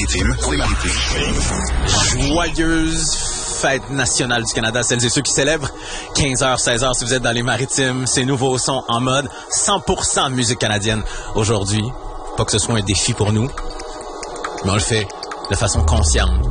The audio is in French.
maritimes. Joyeuse fête nationale du Canada, celles et ceux qui célèbrent. 15h, 16h, si vous êtes dans les maritimes, ces nouveaux sons en mode 100% musique canadienne aujourd'hui. Pas que ce soit un défi pour nous, mais on le fait de façon consciente.